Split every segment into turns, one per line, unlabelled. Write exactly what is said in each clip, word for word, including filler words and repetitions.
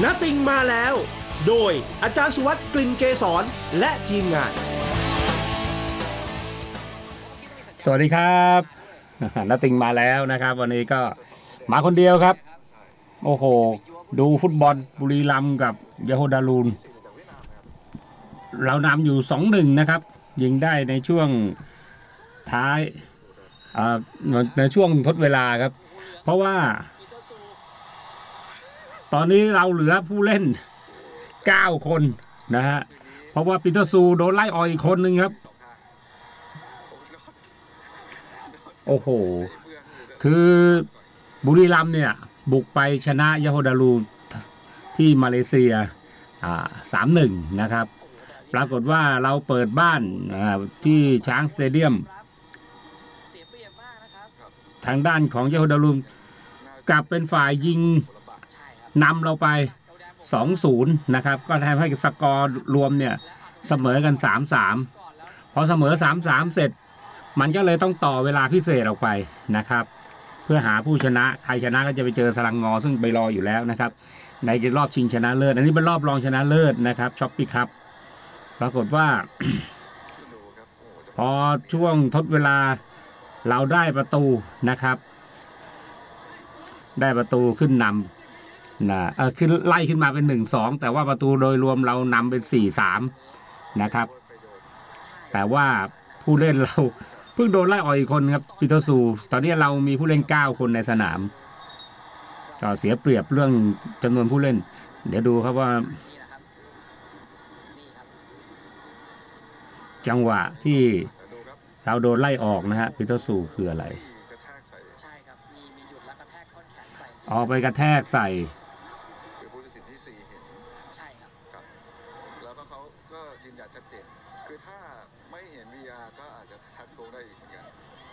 ณติงมาแล้วโดยอาจารย์สุวัสดิ์กลิ่นเกษรและทีมงาน
สวัสดีครับณติงมาแล้วนะครับวันนี้ก็มาคนเดียวครับโอ้โหดูฟุตบอลบุรีรัมย์กับยะโฮดารูนเรานำอยู่ สองหนึ่ง นะครับยิงได้ในช่วงท้ายในช่วงทดเวลาครับเพราะว่าตอนนี้เราเหลือผู้เล่นเก้าคนนะฮะเพราะว่าปีเตอร์ซูโดนไล่ออกอีกคนนึงครับโอ้โหคือบุรีรัมย์เนี่ยบุกไปชนะยะโฮดารูนที่มาเลเซียอ่า สามหนึ่ง นะครับปรากฏว่าเราเปิดบ้านที่ช้างสเตเดียมทางด้านของยะโฮดารูนกลับเป็นฝ่ายยิงนำเราไป สองศูนย์ นะครับก็ทำให้สกอร์รวมเนี่ยเสมอกัน สามสาม พอเสมอ สามสาม เสร็จมันก็เลยต้องต่อเวลาพิเศษออกไปนะครับเพื่อหาผู้ชนะใครชนะก็จะไปเจอสลังงอซึ่งไปรออยู่แล้วนะครับในรอบชิงชนะเลิศอันนี้เป็นรอบรองชนะเลิศนะครับช็อปปี้ครับปรากฏว่า พอช่วงทดเวลาเราได้ประตูนะครับได้ประตูขึ้นนำนะเออขึ้นไล่ขึ้นมาเป็น หนึ่งสอง แต่ว่าประตูโดยรวมเรานำเป็น สี่สาม นะครับแต่ว่าผู้เล่นเราเพิ่งโดนไล่ออกอีกคนครับปีเตอร์ซูตอนนี้เรามีผู้เล่นเก้าคนในสนามก็เสียเปรียบเรื่องจำนวนผู้เล่นเดี๋ยวดูครับว่าจังหวะที่เราโดนไล่ออกนะฮะปีเตอร์ซูคืออะไรออกไปกระแทกใส่
คือผู้ตัดสินที่สี่เห็นใช่ครับครับแล้วก็เขาก็ยืนยันชัดเจนคือถ้าไม่เห็น วี อาร์ ก็อาจจะทัดทวงได้อีกเหมือนกัน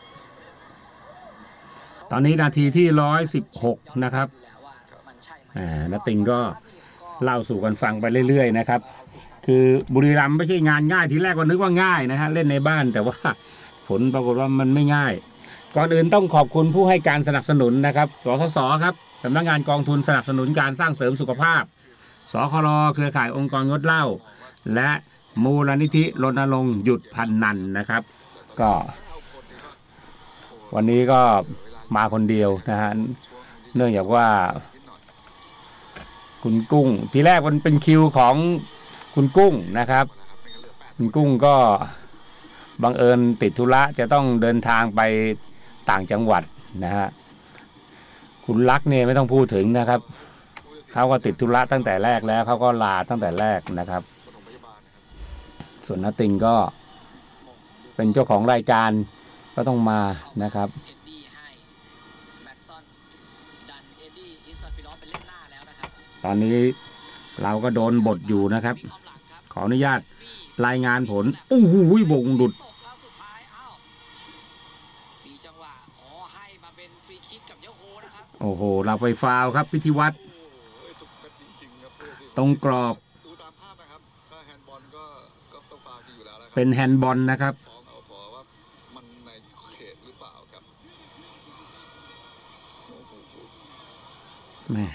ตอนนี้นาทีที่หนึ่งร้อยสิบหกนะครับอ่าณติงก็เล่าสู่กันฟังไปเรื่อยๆนะครับคือบุรีรัมย์ไม่ใช่งานง่ายทีแรกก็นึกว่าง่ายนะฮะเล่นในบ้านแต่ว่าผลปรากฏว่ามันไม่ง่ายก่อนอื่นต้องขอบคุณผู้ให้การสนับสนุนนะครับสสสครับสำนักงานกองทุนสนับสนุนการสร้างเสริมสุขภาพสครเครือข่ายองค์กรงดเหล้าและมูลนิธิรณรงค์หยุดพันนันนะครับก็วันนี้ก็มาคนเดียวนะฮะเนื่องจากว่าคุณกุ้งทีแรกมันเป็นคิวของคุณกุ้งนะครับคุณกุ้งก็บังเอิญติดธุระจะต้องเดินทางไปต่างจังหวัดนะฮะคุณลักษณ์เนี่ยไม่ต้องพูดถึงนะครับเขาก็ติดธุระตั้งแต่แรกแล้วเขาก็ลาตั้งแต่แรกนะครับส่วนณติงก็เป็นเจ้าของรายการก็ต้องมานะครับตอนนี้เราก็โดนบทอยู่นะครับขออนุญาตรายงานผลโอ้โหบงหลุดโอ้โหเราไปฟาวครับพิธีวัฒน์ตรงกรอบเป็นแฮนด์บอลนะครับแม่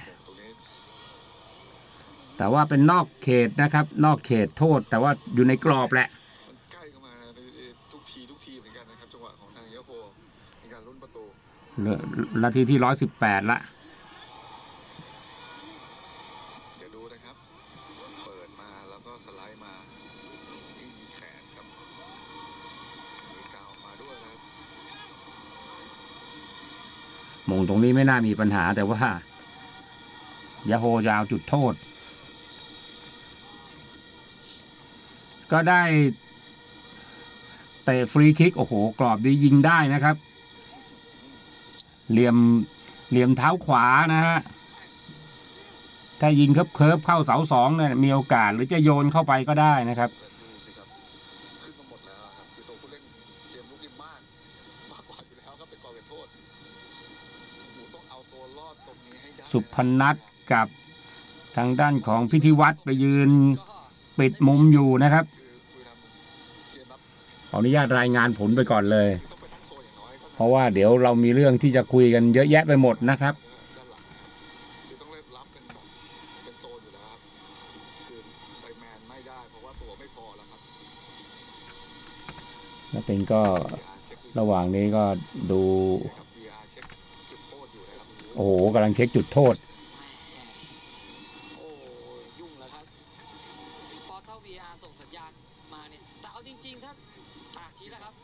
แต่ว่าเป็นนอกเขตนะครับนอกเขตโทษแต่ว่าอยู่ในกรอบแหละ
ใกล้เข้ามาทุกทีทุกทีเหมือนกันนะครับจังหวะของทางยะโฮในการลุ้นประตู
นาทีที่หนึ่งร้อยสิบแปดละ
เดี๋ยวดูนะครับเปิดมาแล้วก็สไลด์มาอีแขนครับมีกาวมาด้วยนะครับ
มงตรงนี้ไม่น่ามีปัญหาแต่ว่ายะโฮยาวจุดโทษก็ได้เตะฟรีคิกโอ้โหกรอบดียิงได้นะครับเหลี่ยมเหลี่ยมเท้าขวานะฮะถ้ายิงเคิบเคิบเข้าเสาสองเนี่ยมีโอกาสหรือจะโยนเข้าไปก็ได้นะครับ
ขึ้นมาหมดแล้วครับคือตัวผู้เล่นเกมลุกดีมากมากกว่าอยู่แล้วครับเป็นกองเขตโทษต้องเอาตัวรอดตรงนี้ให้ได้
สุพนัทกับทางด้านของพิธีวัฒน์ไปยืนปิดมุมอยู่นะครับขออนุญาตรายงานผลไปก่อนเลยเพราะว่าเดี๋ยวเรามีเรื่องที่จะคุยกันเยอะแยะไปหมดนะครับ
เป็นโซนอยู่แล้วครับคือไปแมนไม่ได้เพราะว่าตัวไม่พอแล้วครับ
นักเตะก็ระหว่างนี้ก็ดูโอ้โหกำลังเช็คจุดโทษ
โอ้ยุ่งแล้วครับพอเท่า วี อาร์ ส่งสัญญาณมาเนี่ยแต่เอาจริงๆถ้าตากทีแล้วครับ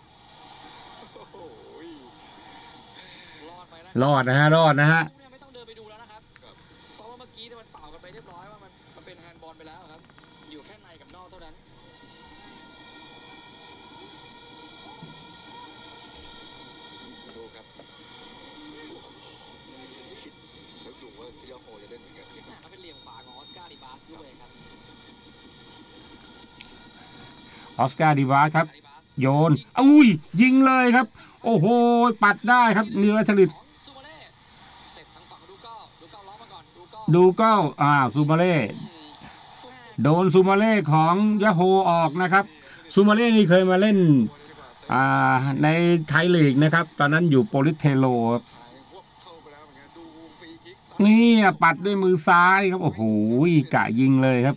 รอดไปแล้ว
รอดนะฮะรอดนะฮะ
ไม่ต้องเดินไปดูแล้วนะครับเพราะว่าเมื่อกี้มันเป่ากันไปเรียบร้อยว่ามันมันเป็นแฮนด์บอลไปแล้วครับอยู่แค่ในกับนอกเท่านั้น
ดูครับแล้วดูว่าซิงคโปร์จะเล่นยังไง
เขาเป็นเหลี่ยมขวาของออสการ์ดิบาสด้วยครับ
ออสการ์ดิบาสครับโยนอุ้ยยิงเลยครับโอ้โหปัดได้ครับนิวอัลลิตดูเก้าอ่าซูมาเล่โดนซูมาเล่ของยาโฮออกนะครับซูมาเล่นี่เคยมาเล่นอ่าในไทยลีกนะครับตอนนั้นอยู่โปลิสเทโลครับนี่ปัดด้วยมือซ้ายครับโอ้โหกะยิงเลยครับ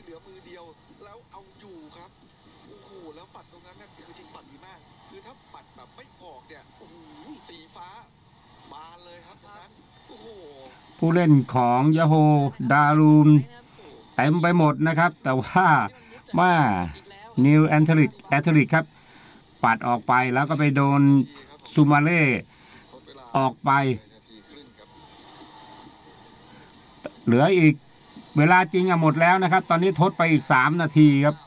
ผู้เล่นของยาโฮดารูนเต็มไปหมดนะครับแต่ว่ามานิวแอนเทลิกแอนเทลิกครับปัดออกไปแล้วก็ไปโดนซูมาเล่ออกไปเหลืออีกเวลาจริงอะหมดแล้วนะครับตอนนี้ทดไปอีกสามนาทีครับ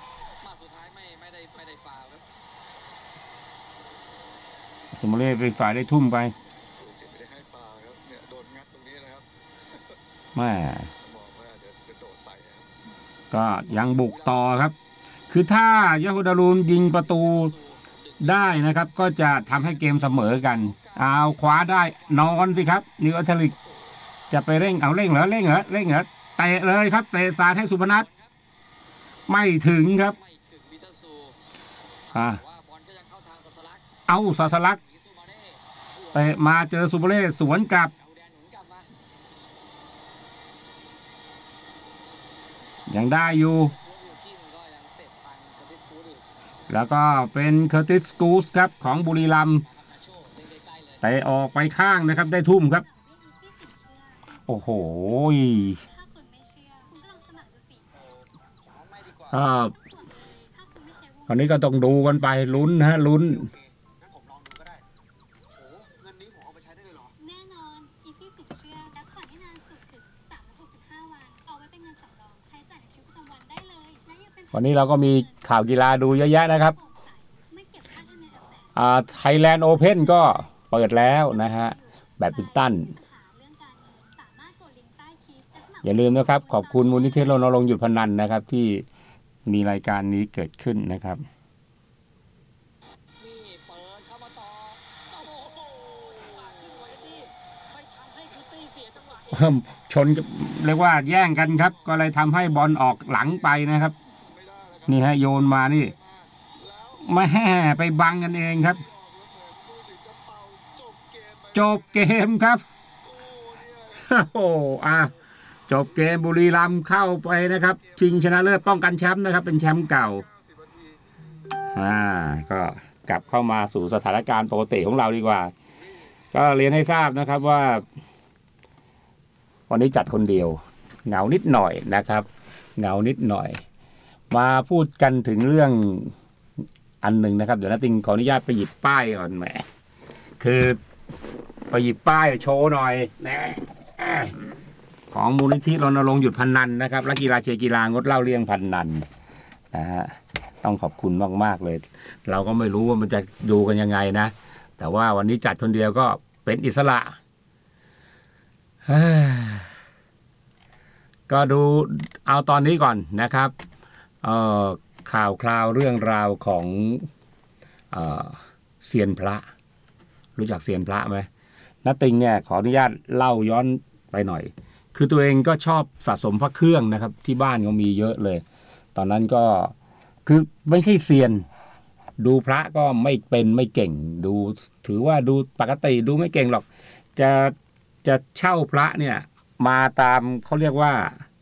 ซูมาเล่เป็นฝ่ายได้ทุ่มไปแม่ก็ยังบุกต่อครับคือถ้ายาโฮดารูนยิงประตูได้นะครับก็จะทำให้เกมเสมอกันเอาขวาได้นอนสิครับนิวอัลลิกจะไปเร่งเอาเร่งเหรอเร่งเหรอเร่งเหรอเตะเลยครับเตะสาดให้สุพนัทไม่ถึงครับอ่าเอาศาสลักเตะมาเจอซูเปอร์เล่สวนกลับยังได้อยู่แล้วก็เป็นเคอร์ติสกูสครับของบุรีรัมย์เตะออกไปข้างนะครับได้ทุ่มครับโอ้โหอ่าตอนนี้ก็ต้องดูกันไปลุ้นฮะลุ้นวันนี้เราก็มีข่าวกีฬาดูเยอะแยะนะครับอ่าไทยแลนด์โอเพ่นก็เปิดแล้วนะฮะแบดมินตันอย่าลืมนะครับขอบคุณมูลนิธิรณรงค์หยุดพนันนะครับที่มีรายการนี้เกิดขึ้นนะครับชนเรียกว่าแย่งกันครับก็เลยทำให้บอลออกหลังไปนะครับนี่ฮะโยนมานี่ไม่แห่ไปบังกันเองครับจบเกมครับโอ้อ่ะจบเกมบุรีรัมย์เข้าไปนะครับชิงชนะเลิศป้องกันแชมป์นะครับเป็นแชมป์เก่าอ่าก็กลับเข้ามาสู่สถานการณ์ปกติของเราดีกว่าก็เรียนให้ทราบนะครับว่าวันนี้จัดคนเดียวเหงานิดหน่อยนะครับเหงานิดหน่อยมาพูดกันถึงเรื่องอันหนึ่งนะครับเดี๋ยวนะติงขออนุญาตไปหยิบป้ายก่อนแหมคือไปหยิบป้ายโชว์หน่อยนะของมูลนิธิรณรงค์หยุดพนันนะครับและกีฬาเชียร์กีฬางดเหล้าเลี่ยงพนันนะฮะต้องขอบคุณมากๆเลยเราก็ไม่รู้ว่ามันจะดูกันยังไงนะแต่ว่าวันนี้จัดคนเดียวก็เป็นอิสระก็ดูเอาตอนนี้ก่อนนะครับเอ่อข่าวคราวเรื่องราวของเอ่อเซียนพระรู้จักเซียนพระไหมณติงเนี่ยขออนุญาตเล่าย้อนไปหน่อยคือตัวเองก็ชอบสะสมพระเครื่องนะครับที่บ้านก็มีเยอะเลยตอนนั้นก็คือไม่ใช่เซียนดูพระก็ไม่เป็นไม่เก่งดูถือว่าดูปกติดูไม่เก่งหรอกจะจะเช่าพระเนี่ยมาตามเขาเรียกว่า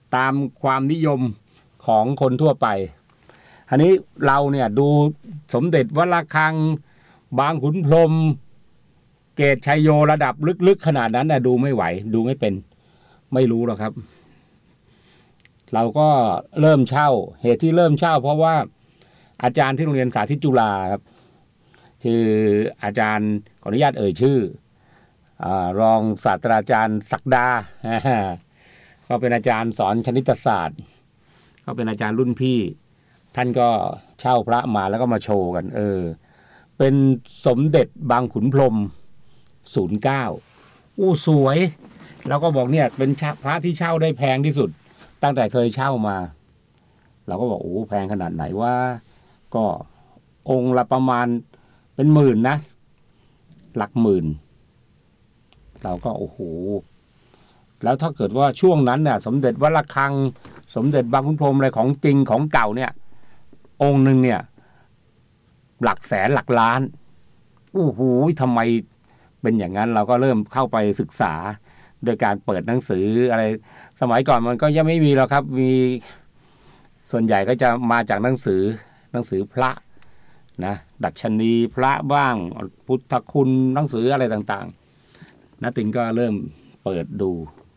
ตามความนิยมของคนทั่วไปอันนี้เราเนี่ยดูสมเด็จวัดระฆังบางขุนพรหมเกศชัยโยระดับลึกๆขนาดนั้นนะดูไม่ไหวดูไม่เป็นไม่รู้หรอกครับเราก็เริ่มเช่าเหตุที่เริ่มเช่าเพราะว่าอาจารย์ที่โรงเรียนสาธิตจุฬาครับคืออาจารย์ขออนุญาตเอ่ยชื่ออ่ารองศาสตราจารย์ศักดาก็เป็นอาจารย์สอนคณิตศาสตร์ก็เป็นอาจารย์รุ่นพี่ท่านก็เช่าพระมาแล้วก็มาโชว์กันเออเป็นสมเด็จบางขุนพรหมศูนย์เก้าอู้สวยแล้วก็บอกเนี่ยเป็นพระที่เช่าได้แพงที่สุดตั้งแต่เคยเช่ามาเราก็บอกโอ้แพงขนาดไหนว่าก็องค์ละประมาณเป็นหมื่นนะหลักหมื่นเราก็โอ้โหแล้วถ้าเกิดว่าช่วงนั้นเนี่ยสมเด็จวัดระฆังสมเด็จบางขุนพรหมอะไรของจริงของเก่าเนี่ยองค์หนึ่งเนี่ยหลักแสนหลักล้านอู้หูทำไมเป็นอย่างนั้นเราก็เริ่มเข้าไปศึกษาโดยการเปิดหนังสืออะไรสมัยก่อนมันก็ยังไม่มีหรอกครับมีส่วนใหญ่ก็จะมาจากหนังสือหนังสือพระนะดัชนีพระบ้างพุทธคุณหนังสืออะไรต่างๆน้าติงก็เริ่มเปิดดู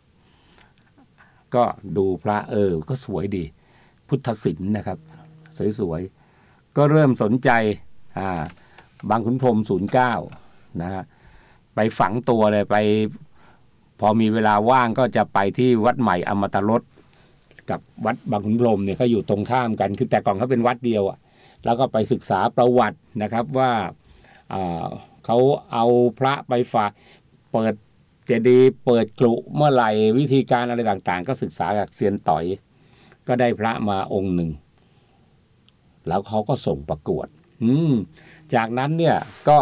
ก็ดูพระเออก็สวยดีพุทธศิลป์นะครับสวยๆก็เริ่มสนใจอ่าบางขุนพรหมศูนย์เก้านะฮะไปฝังตัวเลยไปพอมีเวลาว่างก็จะไปที่วัดใหม่อมตะรสกับวัดบางขุนพรหมเนี่ยเขาอยู่ตรงข้ามกันคือแต่ก่อนเขาเป็นวัดเดียวอ่ะแล้วก็ไปศึกษาประวัตินะครับว่าเขาเอาพระไปฝากเปิดเจดีย์เปิดกรุเมื่อไหร่วิธีการอะไรต่างๆก็ศึกษาจากเซียนต่อยก็ได้พระมาองค์หนึ่งแล้วเขาก็ส่งประกวดอืมจากนั้นเนี่ยก็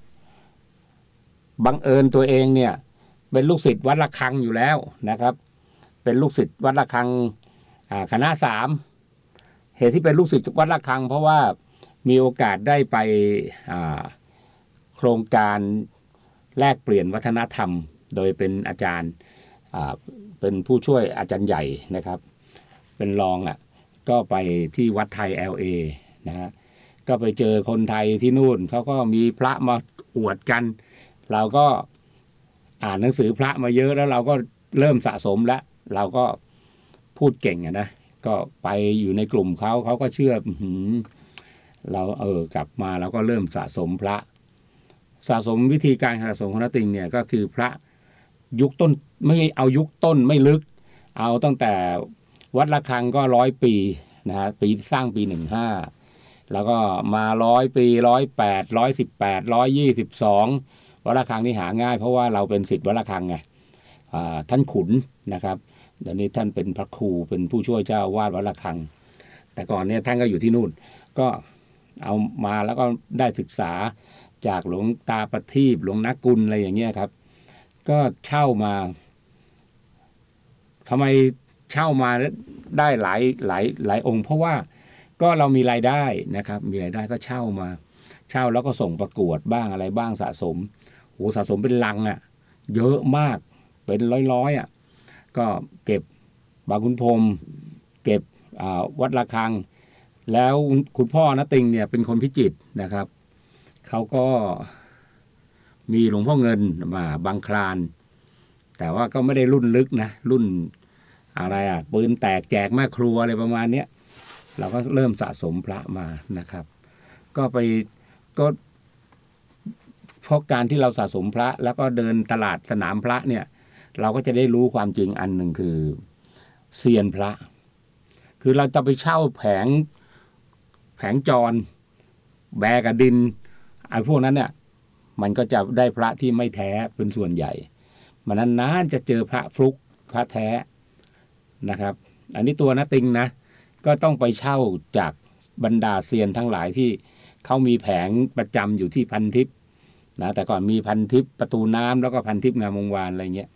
บังเอิญตัวเองเนี่ยเป็นลูกศิษย์วัดระฆังอยู่แล้วนะครับเป็นลูกศิษย์วัดระฆังคณะสามเหตุที่เป็นลูกศิษย์วัดระฆังเพราะว่ามีโอกาสได้ไปโครงการแลกเปลี่ยนวัฒนธรรมโดยเป็นอาจารย์เป็นผู้ช่วยอาจารย์ใหญ่นะครับเป็นรองอ่ะก็ไปที่วัดไทย แอล เอ นะฮะก็ไปเจอคนไทยที่นู่นเขาก็มีพระมาอวดกันเราก็อ่านหนังสือพระมาเยอะแล้วเราก็เริ่มสะสมแล้วเราก็พูดเก่งอ่ะนะก็ไปอยู่ในกลุ่มเขาเขาก็เชื่อเราเออกลับมาเราก็เริ่มสะสมพระสะสมวิธีการสะสมของน้าติงเนี่ยก็คือพระยุคต้นไม่เอายุคต้นไม่ลึกเอาตั้งแต่วัดระฆังก็ร้อยปีนะฮะปีสร้างปีหนึ่งห้าแล้วก็มาร้อยปีร้อยแปดร้อยสิบแปดร้อยยี่สิบสองวัดระฆังนี่หาง่ายเพราะว่าเราเป็นศิษย์วัดระฆังไงท่านขุนนะครับเดี๋ยวนี้ท่านเป็นพระครูเป็นผู้ช่วยเจ้าวาดวัดระฆังแต่ก่อนเนี่ยท่านก็อยู่ที่นู่นก็เอามาแล้วก็ได้ศึกษาจากหลวงตาประทีปหลวงนักกุลอะไรอย่างเงี้ยครับก็เช่ามาทำไมเช่ามาได้หลายหลายหลายองค์เพราะว่าก็เรามีรายได้นะครับมีรายได้ก็เช่ามาเช่าแล้วก็ส่งประกวดบ้างอะไรบ้างสะสมโหสะสมเป็นลังอ่ะเยอะมากเป็นร้อยๆอ่ะก็เก็บบางขุนพรหมเก็บวัดระฆังแล้วคุณพ่อณติงเนี่ยเป็นคนพิจิตรนะครับเขาก็มีหลวงพ่อเงินมาบางคลานแต่ว่าก็ไม่ได้รุ่นลึกนะรุ่นอะไรอ่ะปืนแตกแจกแม่ครัวอะไรประมาณเนี้ยเราก็เริ่มสะสมพระมานะครับก็ไปก็เพราะการที่เราสะสมพระแล้วก็เดินตลาดสนามพระเนี่ยเราก็จะได้รู้ความจริงอันหนึ่งคือเซียนพระคือเราจะไปเช่าแผงแผงจรแบกกับดินไอ้พวกนั้นเนี่ยมันก็จะได้พระที่ไม่แท้เป็นส่วนใหญ่มันนานๆจะเจอพระฟลุกพระแท้นะครับอันนี้ตัวณติงนะก็ต้องไปเช่าจากบรรดาเซียนทั้งหลายที่เขามีแผงประจำอยู่ที่พันทิพย์นะแต่ก่อนมีพันทิพย์ประตูน้ำแล้วก็พันทิพย์งามวงวานอะไรเงี้ย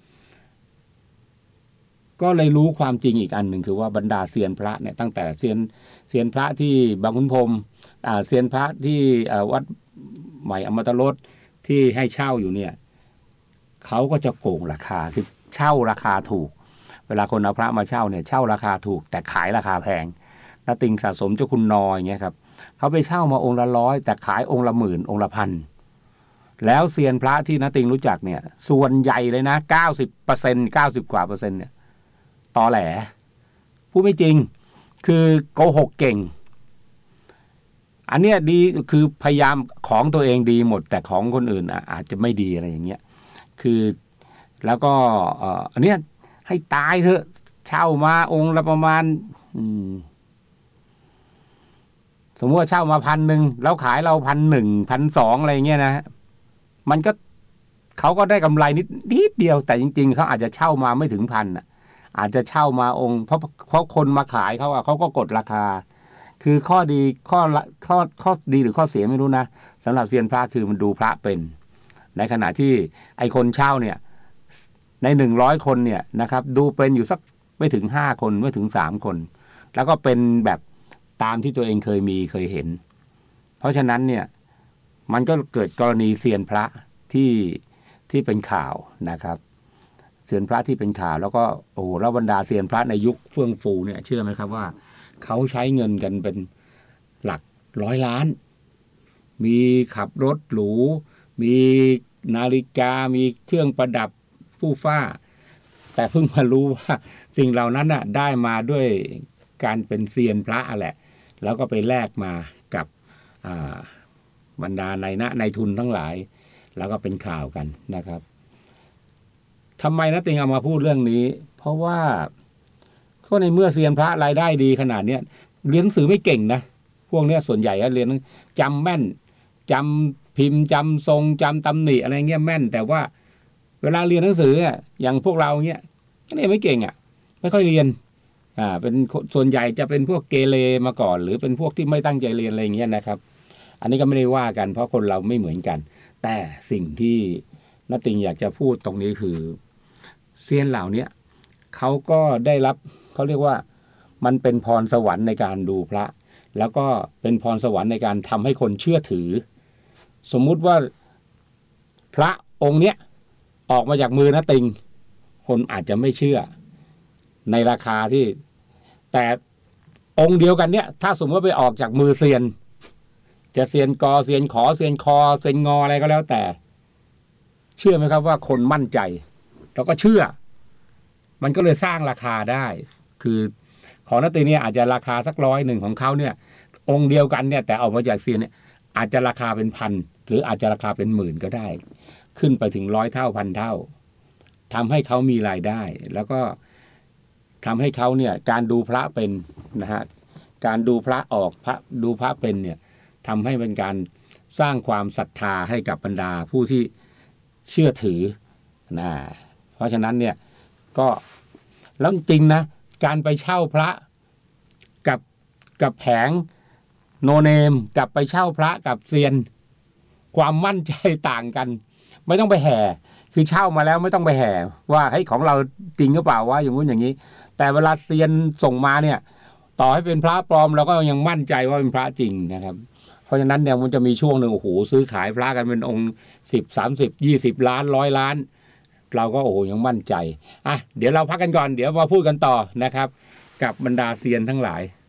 ก็เลยรู้ความจริงอีกอันหนึ่งคือว่าบรรดาเซียนพระเนี่ยตั้งแต่เซียนเซียนพระที่บางขุนพรหมอ่าเซียนพระที่วัดใหม่อมตะรสที่ให้เช่าอยู่เนี่ยเขาก็จะโกงราคาคือเช่าราคาถูกเวลาคนเอาพระมาเช่าเนี่ยเช่าราคาถูกแต่ขายราคาแพงณติงสะสมเจ้าคุณนออย่างเงี้ยครับเขาไปเช่ามาองค์ละร้อยแต่ขายองค์ละหมื่นองค์ละพันแล้วเซียนพระที่ณติงรู้จักเนี่ยส่วนใหญ่เลยนะ เก้าสิบเปอร์เซ็นต์ เก้าสิบ กว่าเปอร์เซ็นต์เนี่ยตอแหลพูดไม่จริงคือโกหกเก่งอันเนี้ยดีคือพยายามของตัวเองดีหมดแต่ของคนอื่นอ่ะอาจจะไม่ดีอะไรอย่างเงี้ยคือแล้วก็เอ่ออันเนี้ยให้ตายเถอะเช่ามาองค์ละประมาณอืมสมมติว่าเช่ามาพันหนึ่งแล้วขายเราพันหนึ่งพันสองอะไรเงี้ยนะมันก็เขาก็ได้กำไรนิดนิดเดียวแต่จริงๆเขาอาจจะเช่ามาไม่ถึงพันอ่ะอาจจะเช่ามาองค์เพราะเพราะคนมาขายเขาอ่ะเขาก็กดราคาคือข้อดีข้อข้อข้อดีหรือข้อเสียไม่รู้นะสำหรับเซียนพระคือมันดูพระเป็นในขณะที่ไอคนเช่าเนี่ยในหนึ่งร้อยคนเนี่ยนะครับดูเป็นอยู่สักไม่ถึงห้าคนไม่ถึงสามคนแล้วก็เป็นแบบตามที่ตัวเองเคยมีเคยเห็นเพราะฉะนั้นเนี่ยมันก็เกิดกรณีเซียนพระที่ที่เป็นข่าวนะครับเซียนพระที่เป็นข่าวแล้วก็โอ้แล้วบรรดาเซียนพระในยุคเฟื่องฟูเนี่ยเชื่อไหมครับว่าเขาใช้เงินกันเป็นหลักร้อยล้านมีขับรถหรูมีนาฬิกามีเครื่องประดับฟู่ฟ้าแต่เพิ่งมารู้ว่าสิ่งเหล่านั้นน่ะได้มาด้วยการเป็นเซียนพระแหละแล้วก็ไปแลกมากับบรรดาในนะในทุนทั้งหลายแล้วก็เป็นข่าวกันนะครับทำไมนะติงเอามาพูดเรื่องนี้เพราะว่าก็ในเมื่อเซียนพระรายได้ดีขนาดเนี้ยเรียนหนังสือไม่เก่งนะพวกเนี้ยส่วนใหญ่เรียนจำแม่นจำพิมพ์จำทรงจำตำหนิอะไรเงี้ยแม่นแต่ว่าเวลาเรียนหนังสืออย่างพวกเราเนี้ยนี่ไม่เก่งอ่ะไม่ค่อยเรียนอ่าเป็นส่วนใหญ่จะเป็นพวกเกเรมาก่อนหรือเป็นพวกที่ไม่ตั้งใจเรียนอะไรเงี้ยนะครับอันนี้ก็ไม่ได้ว่ากันเพราะคนเราไม่เหมือนกันแต่สิ่งที่ณติงอยากจะพูดตรงนี้คือเซียนเหล่านี้เขาก็ได้รับเขาเรียกว่ามันเป็นพรสวรรค์ในการดูพระแล้วก็เป็นพรสวรรค์ในการทำให้คนเชื่อถือสมมุติว่าพระองค์เนี้ยออกมาจากมือณติงคนอาจจะไม่เชื่อในราคาที่แต่องค์เดียวกันเนี้ยถ้าสมมติว่าไปออกจากมือเซียนจะเซียนกอเซียนขอเซียนคอเซียนงออะไรก็แล้วแต่เชื่อไหมครับว่าคนมั่นใจแล้วก็เชื่อมันก็เลยสร้างราคาได้คือของณติงเนี่ยอาจจะราคาสักร้อยหนึ่งของเขาเนี่ยองค์เดียวกันเนี่ยแต่ออกมาจากเซียนเนี่ยอาจจะราคาเป็นพันหรืออาจจะราคาเป็นหมื่นก็ได้ขึ้นไปถึงร้อยเท่าพันเท่าทำให้เขามีรายได้แล้วก็ทำให้เขาเนี่ยการดูพระเป็นนะฮะการดูพระออกพระดูพระเป็นเนี่ยทำให้เป็นการสร้างความศรัทธาให้กับบรรดาผู้ที่เชื่อถือนะเพราะฉะนั้นเนี่ยก็แล้วจริงนะการไปเช่าพระกับกับแผงโนเนมกับไปเช่าพระกับเซียนความมั่นใจต่างกันไม่ต้องไปแห่คือเช่ามาแล้วไม่ต้องไปแห่ว่าเฮ้ยของเราจริงหรือเปล่าว่าอย่างนู้นอย่างนี้แต่เวลาเซียนส่งมาเนี่ยต่อให้เป็นพระปลอมเราก็ยังมั่นใจว่าเป็นพระจริงนะครับเพราะฉะนั้นเนี่ยมันจะมีช่วงหนึ่งโอ้โหซื้อขายพระกันเป็นองค์สิบสามสิบยี่สิบล้านร้อยล้านเราก็โอ้โหยังมั่นใจอ่ะเดี๋ยวเราพักกันก่อนเดี๋ยวมาพูดกันต่อนะครับกับบรรดาเซียนทั้งหลาย